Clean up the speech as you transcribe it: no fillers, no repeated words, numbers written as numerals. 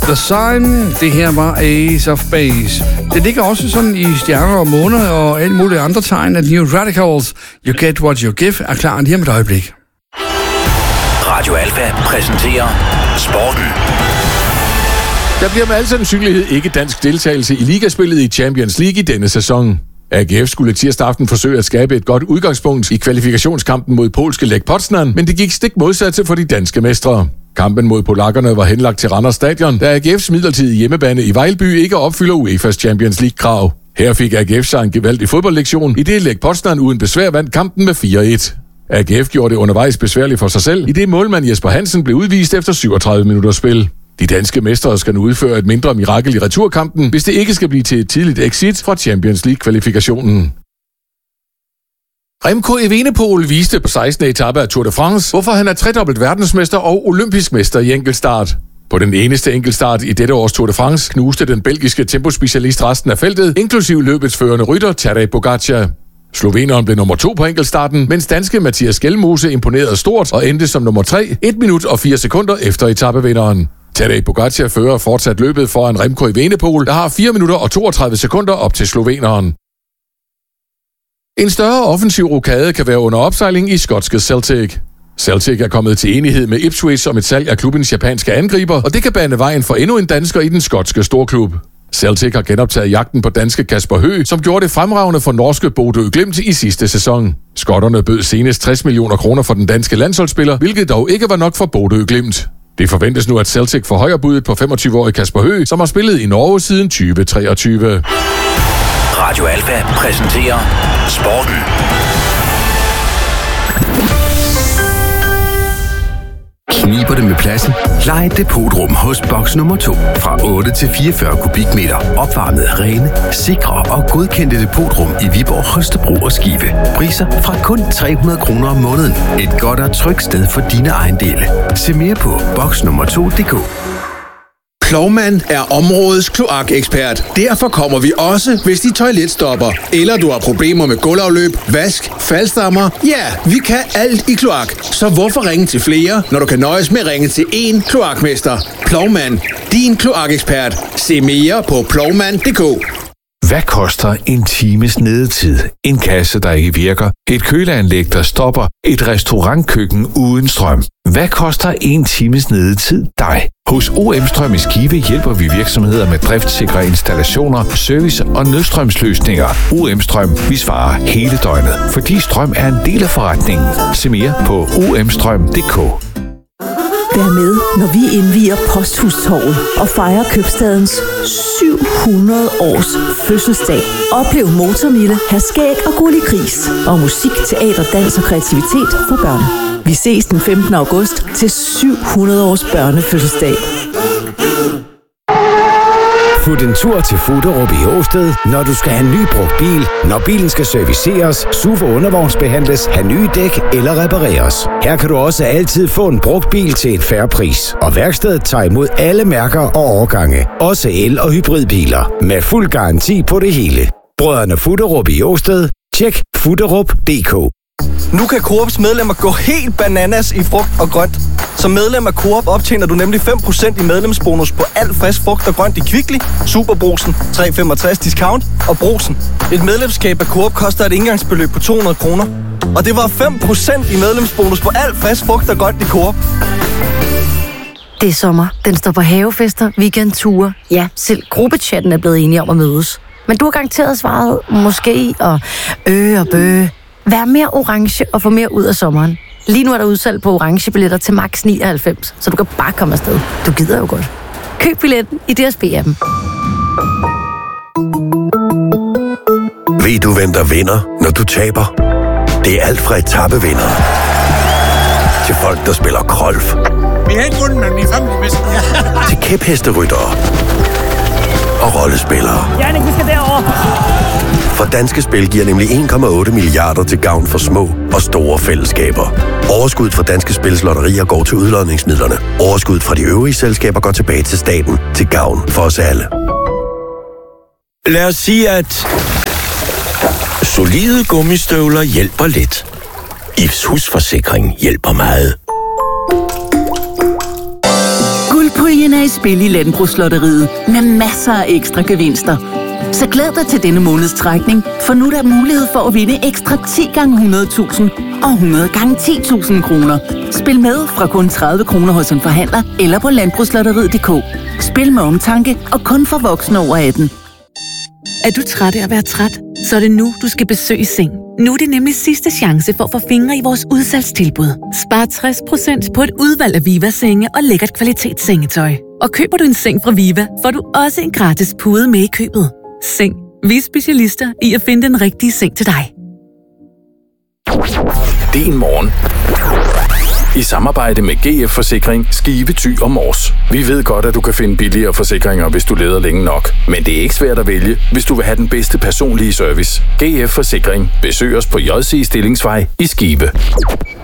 The Sign. Det her var Ace of Base. Det ligger også sådan i stjerner og måner og alle mulige andre tegn, at New Radicals, You Get What You Give, er klar lige om et øjeblik. Radio Alfa præsenterer Sporten. Der bliver med al sandsynlighed ikke dansk deltagelse i ligaspillet i Champions League i denne sæson. AGF skulle tirsdag aften forsøge at skabe et godt udgangspunkt i kvalifikationskampen mod polske Lech Poznan, men det gik stik modsat for de danske mestre. Kampen mod polakkerne var henlagt til Randers Stadion, da AGF's midlertidige hjemmebane i Vejlby ikke opfylder UEFA's Champions League-krav. Her fik AGF sig en gevaldig fodboldlektion, i det Lech Poznan uden besvær vandt kampen med 4-1. AGF gjorde det undervejs besværligt for sig selv, i det målmand Jesper Hansen blev udvist efter 37 minutters spil. De danske mestre skal nu udføre et mindre mirakel i returkampen, hvis det ikke skal blive til et tidligt exit fra Champions League-kvalifikationen. Remco Evenepoel viste på 16. etape af Tour de France, hvorfor han er tredobbelt verdensmester og olympisk mester i enkeltstart. På den eneste enkeltstart i dette års Tour de France knuste den belgiske tempospecialist resten af feltet, inklusiv løbets førende rytter Tadej Pogačar. Sloveneren blev nummer 2 på enkeltstarten, mens danske Mathias Gjelmose imponerede stort og endte som nummer 3, 1 minut og 4 sekunder efter etapevinderen. Tadej Pogačar fører fortsat løbet foran Remco Evenepoel, der har 4 minutter og 32 sekunder op til sloveneren. En større offensiv rokade kan være under opsejling i skotske Celtic. Celtic er kommet til enighed med Ipswich om et salg af klubbens japanske angriber, og det kan bane vejen for endnu en dansker i den skotske storklub. Celtic har genoptaget jagten på danske Kasper Høgh, som gjorde det fremragende for norske Bodø Glimt i sidste sæson. Skotterne bød senest 60 millioner kroner for den danske landsholdsspiller, hvilket dog ikke var nok for Bodø Glimt. Det forventes nu, at Celtic forhøjer budet på 25-årige Kasper Høgh, som har spillet i Norge siden 2023. Radio Alfa præsenterer Sporten. Kniber det med pladsen? Lej et depotrum hos boks nummer 2. Fra 8 til 44 kubikmeter. Opvarmet rene, sikre og godkendte depotrum i Viborg, Holstebro og Skive. Priser fra kun 300 kroner om måneden. Et godt og trygt sted for dine ejendele. Se mere på boksnummer2.dk. Plovmand er områdets kloakekspert. Derfor kommer vi også, hvis dit toilet stopper. Eller du har problemer med gulvafløb, vask, faldstammer. Ja, vi kan alt i kloak. Så hvorfor ringe til flere, når du kan nøjes med at ringe til én kloakmester? Plovmand, din kloakekspert. Se mere på plovmand.dk. Hvad koster en times nedetid? En kasse, der ikke virker? Et køleanlæg, der stopper? Et restaurantkøkken uden strøm? Hvad koster en times nedetid dig? Hos OM Strøm i Skive hjælper vi virksomheder med driftsikre installationer, service og nødstrømsløsninger. OM Strøm, vi svarer hele døgnet, fordi strøm er en del af forretningen. Se mere på omstrøm.dk. Vær med, når vi indvier Posthustorvet og fejrer købstadens 700 års fødselsdag. Oplev Motormille, Herskæg og Gulli Gris og musik, teater, dans og kreativitet for børn. Vi ses den 15. august til 700 års børnefødselsdag. Fut en tur til Fuderup i Åsted, når du skal have en ny brugt bil, når bilen skal serviceres, SUV og undervognsbehandles, have nye dæk eller repareres. Her kan du også altid få en brugt bil til en fair pris. Og værkstedet tager imod alle mærker og årgange, også el- og hybridbiler, med fuld garanti på det hele. Brødrene Fuderup i Åsted. Tjek fuderup.dk. Nu kan Coops medlemmer gå helt bananas i frugt og grønt. Som medlem af Coop optjener du nemlig 5% i medlemsbonus på alt frisk frugt og grønt i Kvickly, Superbrugsen, 365 discount og Brugsen. Et medlemskab af Coop koster et indgangsbeløb på 200 kroner. Og det var 5% i medlemsbonus på alt frisk frugt og grønt i Coop. Det er sommer. Den står på havefester, weekendture. Ja, selv gruppechatten er blevet enige om at mødes. Men du har garanteret svaret måske og og bø. Vær mere orange og få mere ud af sommeren. Lige nu er der udsalg på orange billetter til max 99, så du kan bare komme afsted. Du gider jo godt. Køb billetten i DSB-appen. Ved du, hvem der vinder, når du taber? Det er alt fra etappevinder til folk, der spiller golf. Vi har ikke vundet, men vi er family bedst. Til kæphesteryttere og rollespillere. Jannik, vi skal derover. For Danske Spil giver nemlig 1,8 milliarder til gavn for små og store fællesskaber. Overskud fra Danske Spils lotterier går til udlodningsmidlerne. Overskud fra de øvrige selskaber går tilbage til staten til gavn for os alle. Lad os sige, at solide gummistøvler hjælper lidt. Ifs husforsikring hjælper meget. Guld på Puljen er i spil i Landbrugslotteriet med masser af ekstra gevinster. Så glæd dig til denne måneds trækning, for nu er der mulighed for at vinde ekstra 10 gange 100.000 og 100 gange 10.000 kroner. Spil med fra kun 30 kroner hos en forhandler eller på landbrugslotteriet.dk. Spil med omtanke og kun for voksne over 18. Er du træt af at være træt? Så er det nu, du skal besøge Seng. Nu er det nemlig sidste chance for at få fingre i vores udsalgstilbud. Spar 60% på et udvalg af Viva-senge og lækkert kvalitetssengetøj. Og køber du en seng fra Viva, får du også en gratis pude med i købet. Seng. Vi er specialister i at finde den rigtige seng til dig. Din morgen. I samarbejde med GF Forsikring, Skive, Thy og Mors. Vi ved godt, at du kan finde billigere forsikringer, hvis du leder længe nok. Men det er ikke svært at vælge, hvis du vil have den bedste personlige service. GF Forsikring. Besøg os på JC Stillingsvej i Skive.